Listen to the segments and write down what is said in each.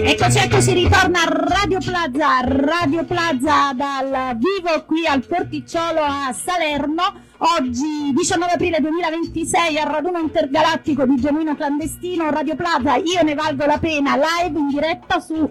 Eccoci, ritorna Radio Plaza dal vivo qui al Porticciolo a Salerno. Oggi 19 aprile 2026 al raduno intergalattico di Genuino Clandestino Radio Plaza. Io ne valgo la pena, live in diretta su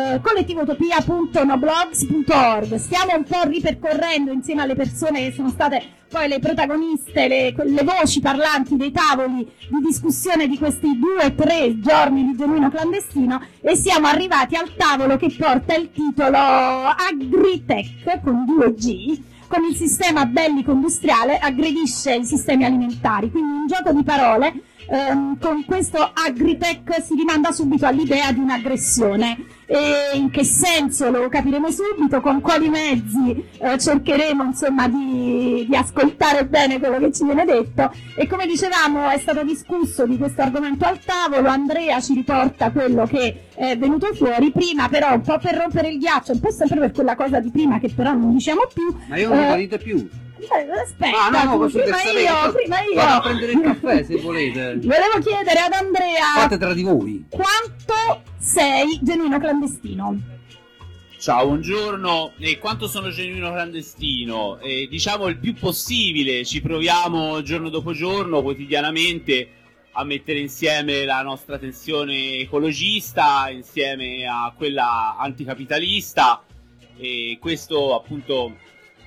collettivotopia.noblogs.org. Stiamo un po' ripercorrendo insieme alle persone che sono state poi le protagoniste, le voci parlanti dei tavoli di discussione di questi 2-3 giorni di Genuino Clandestino, e siamo arrivati al tavolo che porta il titolo Agritech con 2G. Con il sistema bellico industriale aggredisce i sistemi alimentari, quindi un gioco di parole. Con questo Agritech si rimanda subito all'idea di un'aggressione. E in che senso lo capiremo subito, con quali mezzi cercheremo insomma di ascoltare bene quello che ci viene detto. E come dicevamo, è stato discusso di questo argomento al tavolo. Andrea ci riporta quello che è venuto fuori prima, però un po' per rompere il ghiaccio, un po' sempre per quella cosa di prima che però non diciamo più. Ma io non lo dite più. Aspetta, no, prima io. Vado a prendere il caffè se volete. Volevo chiedere ad Andrea, fate tra di voi, quanto sei genuino clandestino? Ciao, buongiorno. E quanto sono genuino clandestino? Diciamo il più possibile. Ci proviamo giorno dopo giorno, quotidianamente, a mettere insieme la nostra tensione ecologista insieme a quella anticapitalista, e questo appunto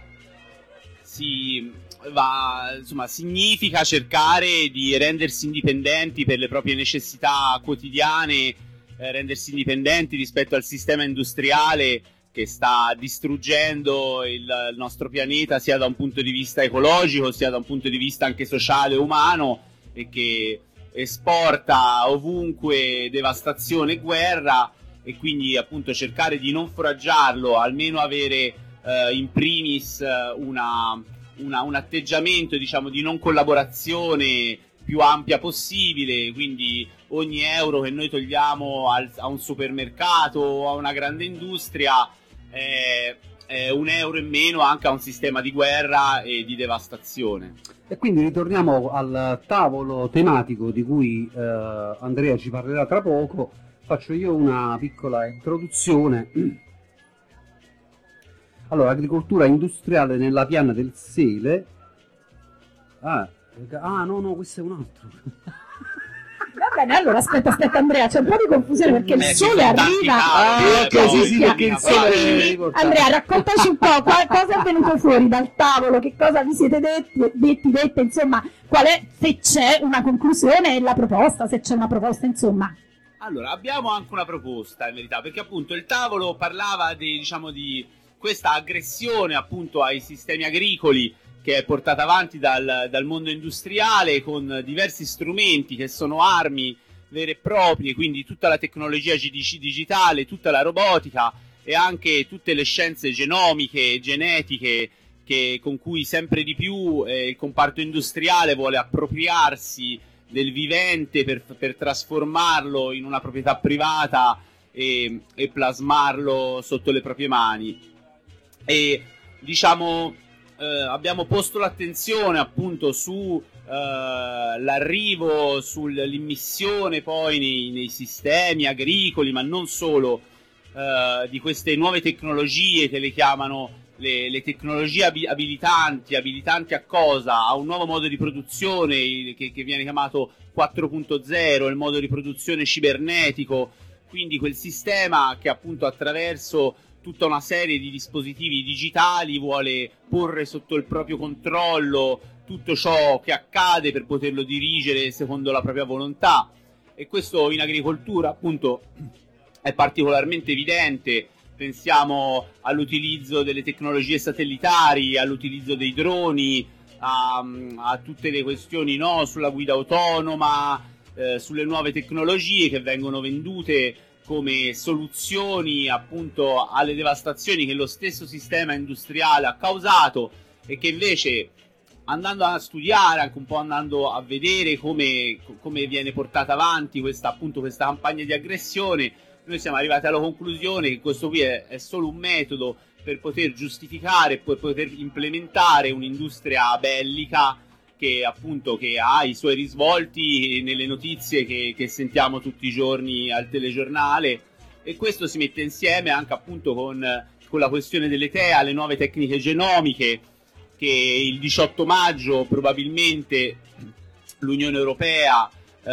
significa cercare di rendersi indipendenti per le proprie necessità quotidiane, rendersi indipendenti rispetto al sistema industriale che sta distruggendo il nostro pianeta, sia da un punto di vista ecologico sia da un punto di vista anche sociale e umano, e che esporta ovunque devastazione e guerra. E quindi appunto cercare di non foraggiarlo, almeno avere in primis un atteggiamento, diciamo, di non collaborazione più ampia possibile. Quindi ogni euro che noi togliamo a un supermercato o a una grande industria è un euro in meno anche a un sistema di guerra e di devastazione. E quindi ritorniamo al tavolo tematico di cui Andrea ci parlerà tra poco. Faccio io una piccola introduzione. Allora, agricoltura industriale nella piana del Sele. No, questo è un altro. Va bene, allora aspetta Andrea, c'è un po' di confusione perché il sole arriva. Sì, perché il sole. Andrea, raccontaci un po' cosa è venuto fuori dal tavolo, che cosa vi siete dette, insomma, qual è, se c'è una conclusione e la proposta, se c'è una proposta, insomma. Allora, abbiamo anche una proposta in verità, perché appunto il tavolo parlava di questa aggressione appunto ai sistemi agricoli che è portata avanti dal mondo industriale con diversi strumenti che sono armi vere e proprie, quindi tutta la tecnologia digitale, tutta la robotica e anche tutte le scienze genomiche e genetiche con cui sempre di più il comparto industriale vuole appropriarsi del vivente per trasformarlo in una proprietà privata e plasmarlo sotto le proprie mani. E diciamo abbiamo posto l'attenzione appunto su l'arrivo, sull'immissione poi nei sistemi agricoli, ma non solo, di queste nuove tecnologie che le chiamano le tecnologie abilitanti a cosa? A un nuovo modo di produzione che viene chiamato 4.0, il modo di produzione cibernetico, quindi quel sistema che appunto attraverso tutta una serie di dispositivi digitali vuole porre sotto il proprio controllo tutto ciò che accade per poterlo dirigere secondo la propria volontà. E questo in agricoltura appunto è particolarmente evidente. Pensiamo all'utilizzo delle tecnologie satellitari, all'utilizzo dei droni, a tutte le questioni sulla guida autonoma, sulle nuove tecnologie che vengono vendute come soluzioni appunto alle devastazioni che lo stesso sistema industriale ha causato, e che invece, andando a studiare, anche un po' andando a vedere come viene portata avanti questa campagna di aggressione, noi siamo arrivati alla conclusione che questo qui è solo un metodo per poter giustificare, per poter implementare un'industria bellica che ha i suoi risvolti nelle notizie che sentiamo tutti i giorni al telegiornale, e questo si mette insieme anche appunto con la questione delle TEA, le nuove tecniche genomiche, che il 18 maggio probabilmente l'Unione Europea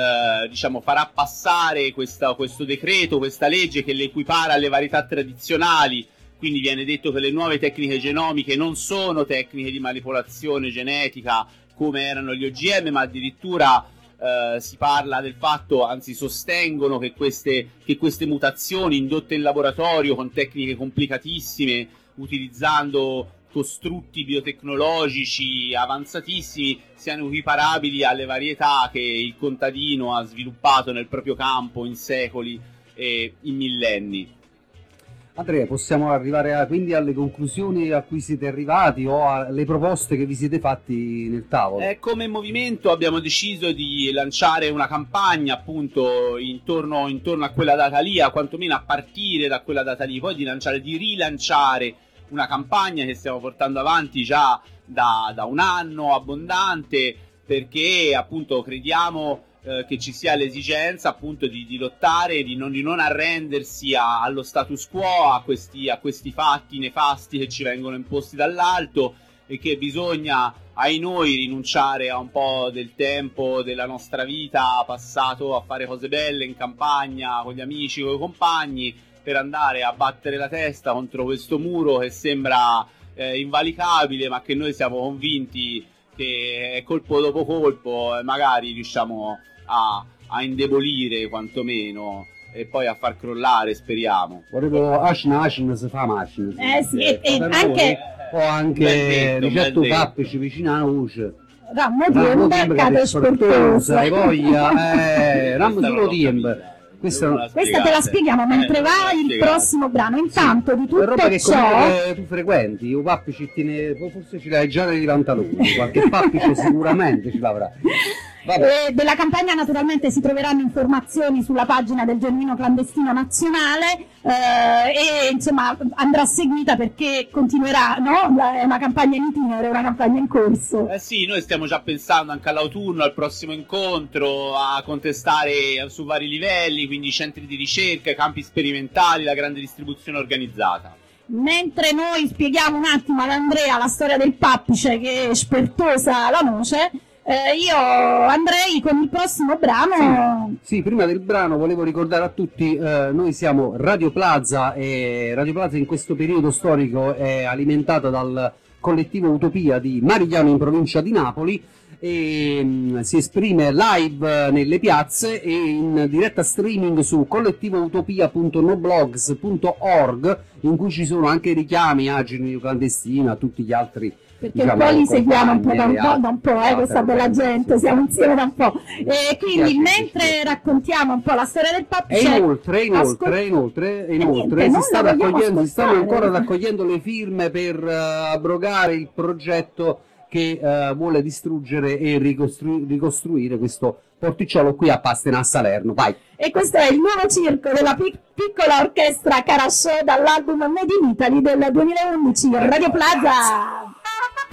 farà passare questo decreto, questa legge che le equipara alle varietà tradizionali. Quindi viene detto che le nuove tecniche genomiche non sono tecniche di manipolazione genetica come erano gli OGM, ma addirittura si parla del fatto, anzi sostengono che queste mutazioni indotte in laboratorio con tecniche complicatissime, utilizzando costrutti biotecnologici avanzatissimi, siano equiparabili alle varietà che il contadino ha sviluppato nel proprio campo in secoli e in millenni. Andrea, possiamo arrivare quindi alle conclusioni a cui siete arrivati o alle proposte che vi siete fatti nel tavolo? Come movimento abbiamo deciso di lanciare una campagna appunto intorno a quella data lì, quantomeno a partire da quella data lì, poi di rilanciare una campagna che stiamo portando avanti già da un anno abbondante, perché appunto crediamo che ci sia l'esigenza appunto di lottare, di non arrendersi allo status quo, a questi fatti nefasti che ci vengono imposti dall'alto, e che bisogna, ai noi, rinunciare a un po' del tempo della nostra vita passato a fare cose belle in campagna con gli amici, con i compagni, per andare a battere la testa contro questo muro che sembra invalicabile, ma che noi siamo convinti che è colpo dopo colpo magari riusciamo a indebolire quantomeno, e poi a far crollare, speriamo. Volevo Ashna si fa macchina. Sì, e anche o anche ricetto pappici vicino alla luce. Rammo di mercato sportoso. Hai voglia, Rammo solo tiempo. Questa te la spieghiamo mentre va il prossimo brano. Intanto di tutto roba che ciò tu frequenti, i pappici forse ce l'hai già nei pantaloni, qualche pappice sicuramente ce l'avrà. Della campagna naturalmente si troveranno informazioni sulla pagina del Genuino Clandestino Nazionale, e insomma andrà seguita perché continuerà, no? È una campagna in itinere, è una campagna in corso. Sì, noi stiamo già pensando anche all'autunno, al prossimo incontro, a contestare su vari livelli, quindi centri di ricerca, campi sperimentali, la grande distribuzione organizzata. Mentre noi spieghiamo un attimo ad Andrea la storia del pappice che è spertosa la noce, io andrei con il prossimo brano. Sì, prima del brano volevo ricordare a tutti, noi siamo Radio Plaza, e Radio Plaza in questo periodo storico è alimentata dal collettivo Utopia di Marigliano in provincia di Napoli, e si esprime live nelle piazze e in diretta streaming su collettivoutopia.noblogs.org, in cui ci sono anche richiami a Genuino Clandestino, a tutti gli altri. Perché un po' li seguiamo un po' da un po', questa bella gente, siamo insieme da un po'. E quindi mentre raccontiamo un po' la storia del pappice, e inoltre si stanno ancora raccogliendo le firme per abrogare il progetto che vuole distruggere e ricostruire questo porticciolo qui a Pastena a Salerno. Vai. E questo è il nuovo circo della piccola orchestra Carasciò dall'album Made in Italy del 2011, Radio Plaza.